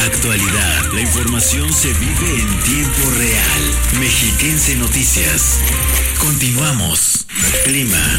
Actualidad. La información se vive en tiempo real. Mexiquense Noticias. Continuamos. Clima.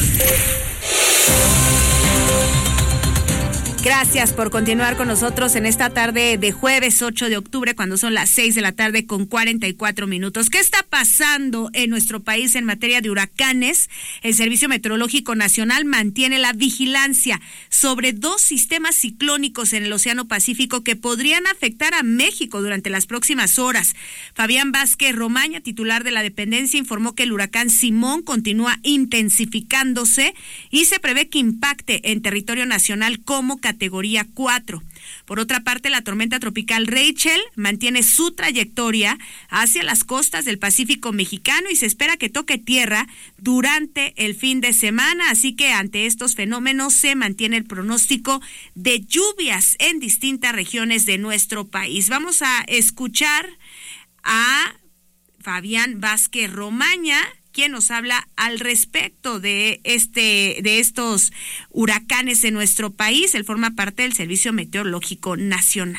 Gracias por continuar con nosotros en esta tarde de jueves 8 de octubre, cuando son las 6 de la tarde con 44 minutos. ¿Qué está pasando en nuestro país en materia de huracanes? El Servicio Meteorológico Nacional mantiene la vigilancia sobre 2 sistemas ciclónicos en el Océano Pacífico que podrían afectar a México durante las próximas horas. Fabián Vázquez Romaña, titular de la dependencia, informó que el huracán Simón continúa intensificándose y se prevé que impacte en territorio nacional como categoría 4. Por otra parte, la tormenta tropical Rachel mantiene su trayectoria hacia las costas del Pacífico mexicano y se espera que toque tierra durante el fin de semana. Así que ante estos fenómenos se mantiene el pronóstico de lluvias en distintas regiones de nuestro país. Vamos a escuchar a Fabián Vázquez Romaña, quien nos habla al respecto de estos huracanes en nuestro país. Él forma parte del Servicio Meteorológico Nacional.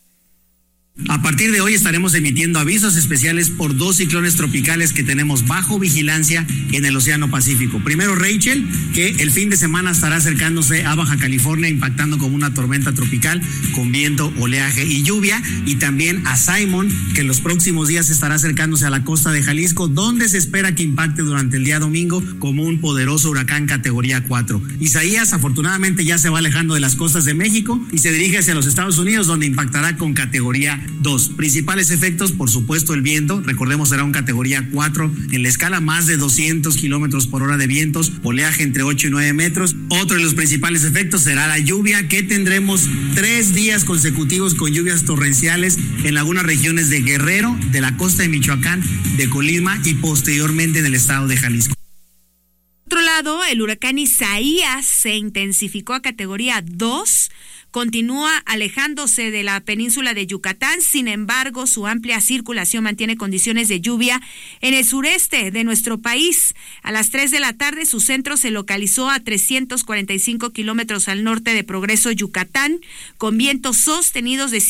A partir de hoy estaremos emitiendo avisos especiales por 2 ciclones tropicales que tenemos bajo vigilancia en el Océano Pacífico. Primero Rachel, que el fin de semana estará acercándose a Baja California, impactando como una tormenta tropical con viento, oleaje y lluvia. Y también a Simon, que en los próximos días estará acercándose a la costa de Jalisco, donde se espera que impacte durante el día domingo como un poderoso huracán categoría 4. Isaías afortunadamente ya se va alejando de las costas de México y se dirige hacia los Estados Unidos, donde impactará con categoría 2. Principales efectos, por supuesto, el viento. Recordemos, será un categoría 4 en la escala, más de 200 kilómetros por hora de vientos, oleaje entre 8 y 9 metros. Otro de los principales efectos será la lluvia, que tendremos 3 días consecutivos con lluvias torrenciales en algunas regiones de Guerrero, de la costa de Michoacán, de Colima y posteriormente en el estado de Jalisco. Por otro lado, el huracán Isaías se intensificó a categoría 2. Continúa alejándose de la península de Yucatán. Sin embargo, su amplia circulación mantiene condiciones de lluvia en el sureste de nuestro país. A las 3 de la tarde, su centro se localizó a 345 kilómetros al norte de Progreso, Yucatán, con vientos sostenidos de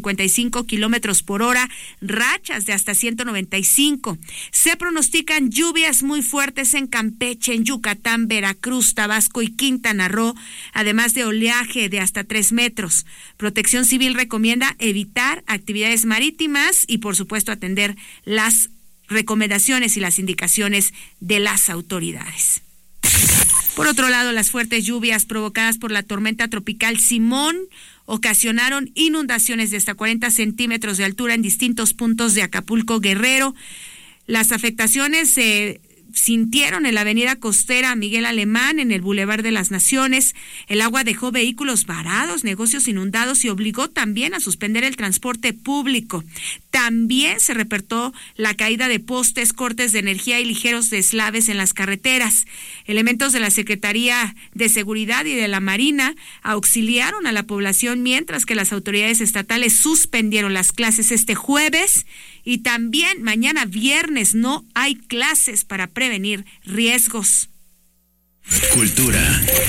155 kilómetros por hora, rachas de hasta 195. Se pronostican lluvias muy fuertes en Campeche, en Yucatán, Veracruz, Tabasco y Quintana Roo, además de oleaje de hasta 3 metros. Protección Civil recomienda evitar actividades marítimas y, por supuesto, atender las recomendaciones y las indicaciones de las autoridades. Por otro lado, las fuertes lluvias provocadas por la tormenta tropical Simón ocasionaron inundaciones de hasta 40 centímetros de altura en distintos puntos de Acapulco, Guerrero. Las afectaciones se sintieron en la avenida costera Miguel Alemán, en el Boulevard de las Naciones. El agua dejó vehículos varados, negocios inundados y obligó también a suspender el transporte público. También se reportó la caída de postes, cortes de energía y ligeros deslaves en las carreteras. Elementos de la Secretaría de Seguridad y de la Marina auxiliaron a la población, mientras que las autoridades estatales suspendieron las clases este jueves. Y también mañana viernes no hay clases para prevenir riesgos. Cultura.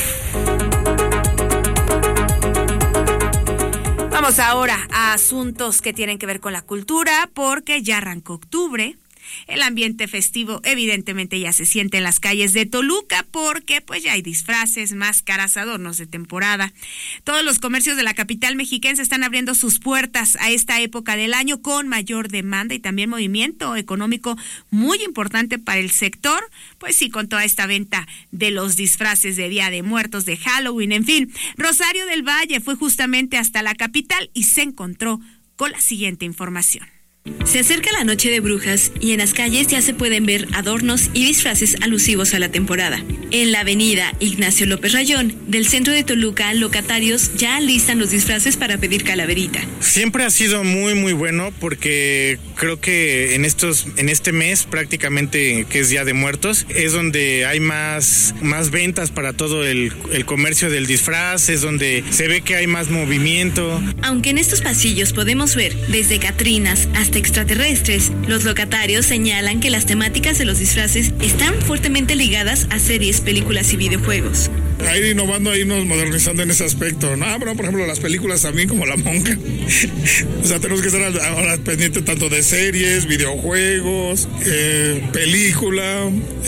Vamos ahora a asuntos que tienen que ver con la cultura, porque ya arrancó octubre. El ambiente festivo evidentemente ya se siente en las calles de Toluca, porque pues ya hay disfraces, máscaras, adornos de temporada. Todos los comercios de la capital mexiquense están abriendo sus puertas a esta época del año con mayor demanda y también movimiento económico muy importante para el sector, pues sí, con toda esta venta de los disfraces de Día de Muertos, de Halloween, en fin. Rosario del Valle fue justamente hasta la capital y se encontró con la siguiente información. Se acerca la noche de brujas y en las calles ya se pueden ver adornos y disfraces alusivos a la temporada. En la avenida Ignacio López Rayón del centro de Toluca, locatarios ya alistan los disfraces para pedir calaverita. Siempre ha sido muy muy bueno, porque creo que en este mes prácticamente, que es Día de Muertos, es donde hay más ventas para todo el comercio del disfraz, es donde se ve que hay más movimiento. Aunque en estos pasillos podemos ver desde catrinas hasta extraterrestres, los locatarios señalan que las temáticas de los disfraces están fuertemente ligadas a series, películas y videojuegos. a ir innovando, a irnos modernizando en ese aspecto, ¿no? Pero, por ejemplo, las películas también, como La Monja. O sea, tenemos que estar ahora pendientes tanto de series, videojuegos, película,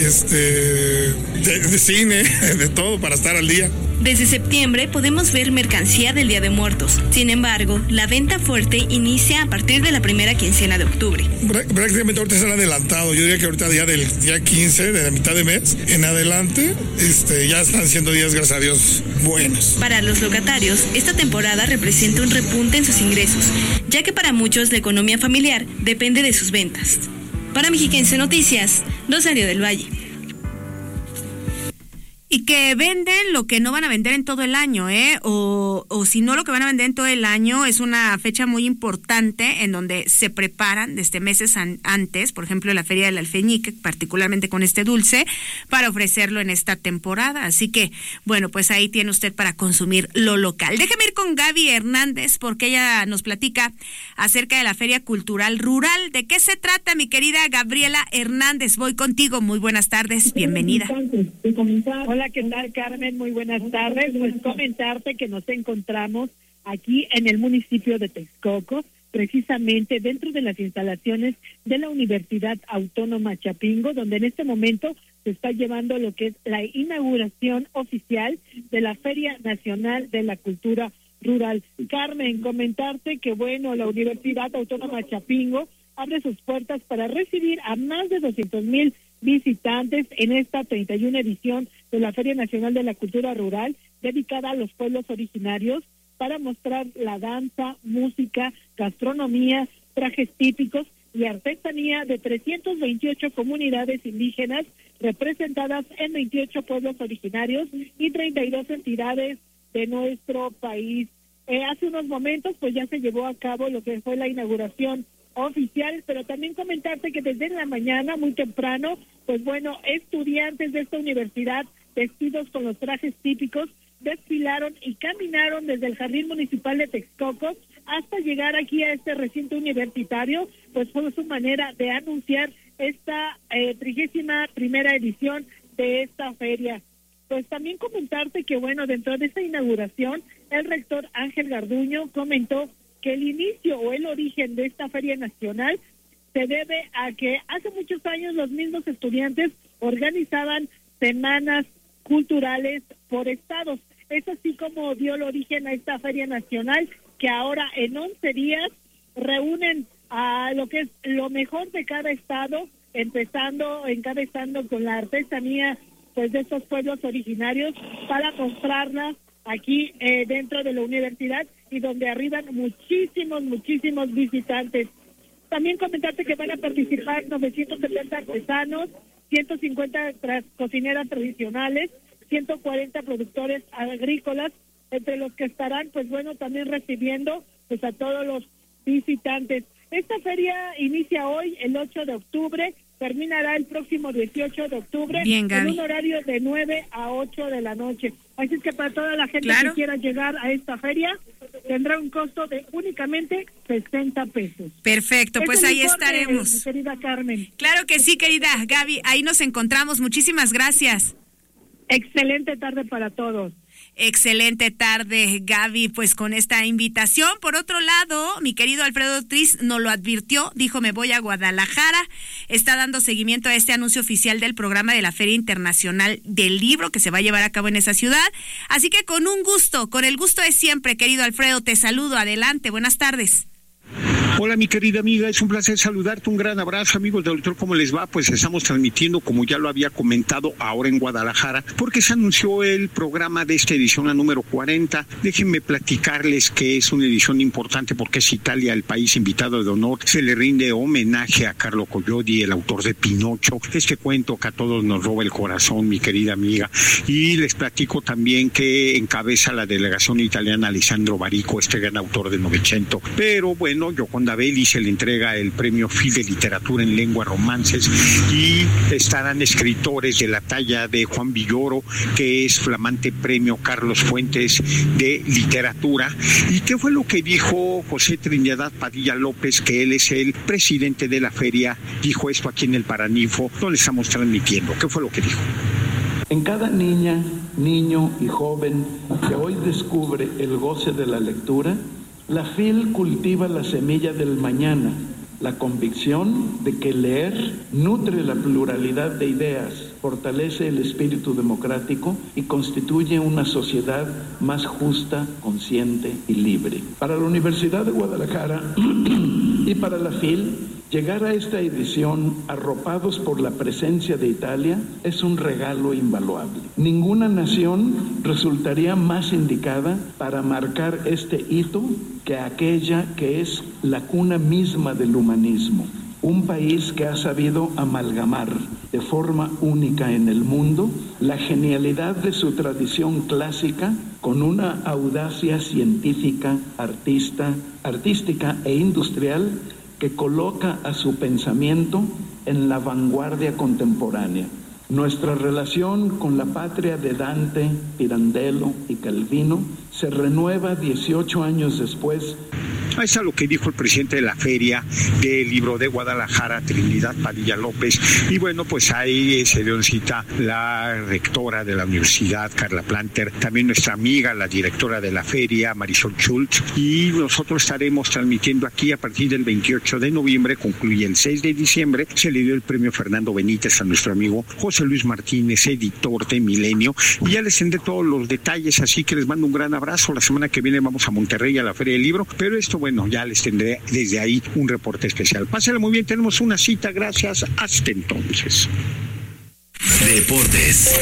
de cine, de todo, para estar al día. Desde septiembre podemos ver mercancía del Día de Muertos. Sin embargo, la venta fuerte inicia a partir de la primera quincena de octubre. Prácticamente ahorita se han adelantado. Yo diría que ahorita ya del día 15, de la mitad de mes en adelante, ya están siendo días, gracias a Dios, buenos. Para los locatarios, esta temporada representa un repunte en sus ingresos, ya que para muchos la economía familiar depende de sus ventas. Para Mexiquense Noticias, Rosario del Valle. Y que venden lo que no van a vender en todo el año, o si no lo que van a vender en todo el año. Es una fecha muy importante en donde se preparan desde meses antes, por ejemplo la Feria del Alfeñique, particularmente con este dulce, para ofrecerlo en esta temporada. Así que, bueno, pues ahí tiene usted para consumir lo local. Déjeme ir con Gaby Hernández, porque ella nos platica acerca de la Feria Cultural Rural. ¿De qué se trata, mi querida Gabriela Hernández? Voy contigo, muy buenas tardes, bienvenida. Hola, ¿qué tal, Carmen? Muy buenas tardes. Pues comentarte que nos encontramos aquí en el municipio de Texcoco, precisamente dentro de las instalaciones de la Universidad Autónoma Chapingo, donde en este momento se está llevando lo que es la inauguración oficial de la Feria Nacional de la Cultura Rural. Carmen, comentarte que, bueno, la Universidad Autónoma Chapingo abre sus puertas para recibir a más de 200,000 visitantes en esta 31 edición de la Feria Nacional de la Cultura Rural, dedicada a los pueblos originarios, para mostrar la danza, música, gastronomía, trajes típicos y artesanía de 328 comunidades indígenas representadas en 28 pueblos originarios y 32 entidades de nuestro país. Hace unos momentos pues ya se llevó a cabo lo que fue la inauguración oficial, pero también comentarte que desde la mañana, muy temprano, pues bueno, estudiantes de esta universidad vestidos con los trajes típicos desfilaron y caminaron desde el Jardín Municipal de Texcoco hasta llegar aquí a este recinto universitario. Pues fue su manera de anunciar esta 31ª edición de esta feria. Pues también comentarte que, bueno, dentro de esta inauguración, el rector Ángel Garduño comentó que el inicio o el origen de esta feria nacional se debe a que hace muchos años los mismos estudiantes organizaban semanas culturales por estados. Es así como dio el origen a esta feria nacional, que ahora en 11 días reúnen a lo que es lo mejor de cada estado, empezando en cada estado con la artesanía pues de estos pueblos originarios, para mostrarla aquí dentro de la universidad, y donde arriban muchísimos visitantes. También comentarte que van a participar 970 artesanos, 150 cocineras tradicionales, 140 productores agrícolas, entre los que estarán, pues bueno, también recibiendo pues a todos los visitantes. Esta feria inicia hoy, el 8 de octubre, terminará el próximo 18 de octubre. Bien, Gaby. En un horario de 9 a 8 de la noche. Así es que para toda la gente Claro. que quiera llegar a esta feria, tendrá un costo de únicamente 60 pesos. Perfecto, pues Es el ahí informe, estaremos. mi querida Carmen. Claro que sí, querida Gaby, ahí nos encontramos. Muchísimas gracias. Excelente tarde para todos. Excelente tarde, Gaby, pues con esta invitación. Por otro lado, mi querido Alfredo Ortiz nos lo advirtió, dijo: me voy a Guadalajara. Está dando seguimiento a este anuncio oficial del programa de la Feria Internacional del Libro que se va a llevar a cabo en esa ciudad. Así que con el gusto de siempre, querido Alfredo, te saludo. Adelante, buenas tardes. Hola, mi querida amiga, es un placer saludarte, un gran abrazo, amigos del doctor, ¿cómo les va? Pues estamos transmitiendo, como ya lo había comentado, ahora en Guadalajara, porque se anunció el programa de esta edición, la número 40. Déjenme platicarles que es una edición importante porque es Italia el país invitado de honor. Se le rinde homenaje a Carlo Collodi, el autor de Pinocho, este cuento que a todos nos roba el corazón, mi querida amiga. Y les platico también que encabeza la delegación italiana Alessandro Barico, este gran autor del Novecento. Pero bueno, Gioconda Belli se le entrega el premio Phil de literatura en lengua romances, y estarán escritores de la talla de Juan Villoro, que es flamante premio Carlos Fuentes de literatura. ¿Y qué fue lo que dijo José Trinidad Padilla López, que él es el presidente de la feria? Dijo esto aquí en el Paraninfo, donde estamos transmitiendo. ¿Qué fue lo que dijo? En cada niña, niño y joven que hoy descubre el goce de la lectura, la FIL cultiva la semilla del mañana, la convicción de que leer nutre la pluralidad de ideas, fortalece el espíritu democrático y constituye una sociedad más justa, consciente y libre. Para la Universidad de Guadalajara y para la FIL, llegar a esta edición arropados por la presencia de Italia es un regalo invaluable. Ninguna nación resultaría más indicada para marcar este hito que aquella que es la cuna misma del humanismo. Un país que ha sabido amalgamar de forma única en el mundo la genialidad de su tradición clásica con una audacia científica, artística e industrial que coloca a su pensamiento en la vanguardia contemporánea. Nuestra relación con la patria de Dante, Pirandello y Calvino se renueva 18 años después. Es a lo que dijo el presidente de la Feria del Libro de Guadalajara, Trinidad Padilla López. Y bueno, pues ahí se dio cita la rectora de la universidad, Carla Planter, también nuestra amiga, la directora de la feria, Marisol Schultz. Y nosotros estaremos transmitiendo aquí a partir del 28 de noviembre, concluye el 6 de diciembre, se le dio el premio Fernando Benítez a nuestro amigo José Luis Martínez, editor de Milenio. Y ya les tendré todos los detalles, así que les mando un gran abrazo. La semana que viene vamos a Monterrey a la Feria del Libro, pero esto, bueno, ya les tendré desde ahí un reporte especial. Pásenla muy bien, tenemos una cita, gracias, hasta entonces. Deportes.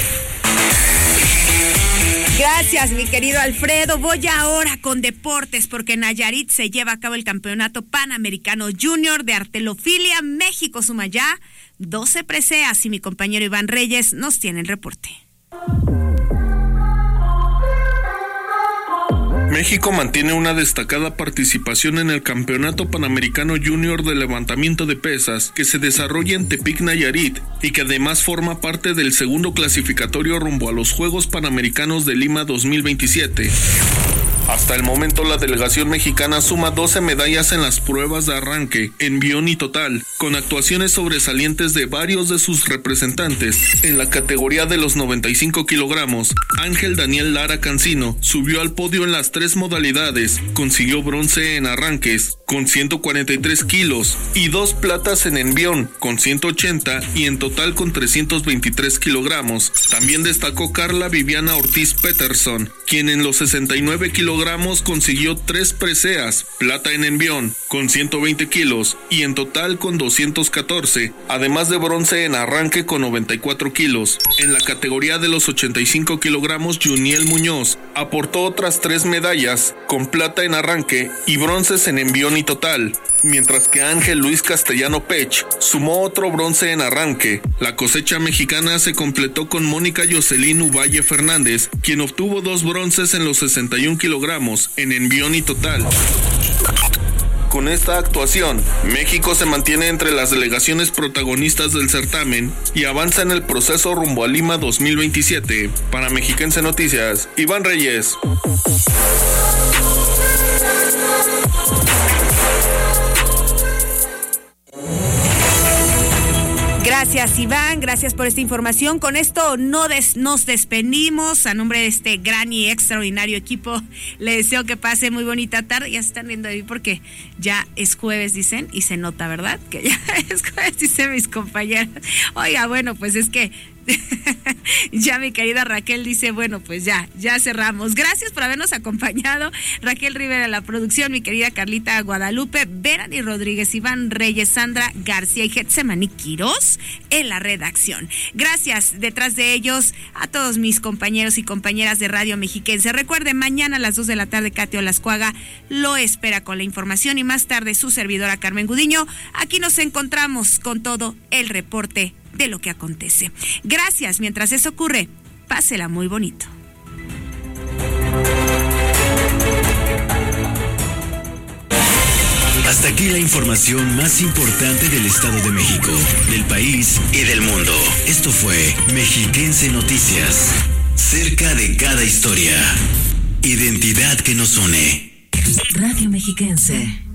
Gracias, mi querido Alfredo. Voy ahora con deportes porque en Nayarit se lleva a cabo el Campeonato Panamericano Junior de Artelofilia. México suma ya 12 preseas y mi compañero Iván Reyes nos tiene el reporte. México mantiene una destacada participación en el Campeonato Panamericano Junior de Levantamiento de Pesas que se desarrolla en Tepic, Nayarit, y que además forma parte del segundo clasificatorio rumbo a los Juegos Panamericanos de Lima 2027. Hasta el momento la delegación mexicana suma 12 medallas en las pruebas de arranque, envión y total, con actuaciones sobresalientes de varios de sus representantes. En la categoría de los 95 kilogramos, Ángel Daniel Lara Cancino subió al podio en las 3 modalidades, consiguió bronce en arranques con 143 kilos y 2 platas en envión con 180 y en total con 323 kilogramos. También destacó Carla Viviana Ortiz Peterson, quien en los 69 kilogramos consiguió 3 preseas, plata en envión con 120 kilos y en total con 214, además de bronce en arranque con 94 kilos. En la categoría de los 85 kilogramos, Juniel Muñoz aportó otras 3 medallas, con plata en arranque y bronces en envión y total, mientras que Ángel Luis Castellano Pech sumó otro bronce en arranque. La cosecha mexicana se completó con Mónica Jocelyn Uvalle Fernández, quien obtuvo 2 bronces en los 61 kilogramos en envión y total. Con esta actuación, México se mantiene entre las delegaciones protagonistas del certamen y avanza en el proceso rumbo a Lima 2027. Para Mexiquense Noticias, Iván Reyes. Gracias, Iván, gracias por esta información. Con esto nos despedimos. A nombre de este gran y extraordinario equipo, le deseo que pase muy bonita tarde. Ya se están viendo ahí porque ya es jueves, dicen, y se nota, ¿verdad? Que ya es jueves, dicen mis compañeras. Oiga, bueno, pues es que ya mi querida Raquel dice, bueno, pues ya cerramos. Gracias por habernos acompañado. Raquel Rivera en la producción, mi querida Carlita Guadalupe, Verani Rodríguez, Iván Reyes, Sandra García y Getsemani Quirós en la redacción. Gracias detrás de ellos a todos mis compañeros y compañeras de Radio Mexiquense. Recuerde, mañana a las 2 de la tarde Katy Olascuaga lo espera con la información y más tarde su servidora Carmen Gudiño. Aquí nos encontramos con todo el reporte de lo que acontece. Gracias, mientras eso ocurre, pásela muy bonito. Hasta aquí la información más importante del Estado de México, del país y del mundo. Esto fue Mexiquense Noticias. Cerca de cada historia. Identidad que nos une. Radio Mexiquense.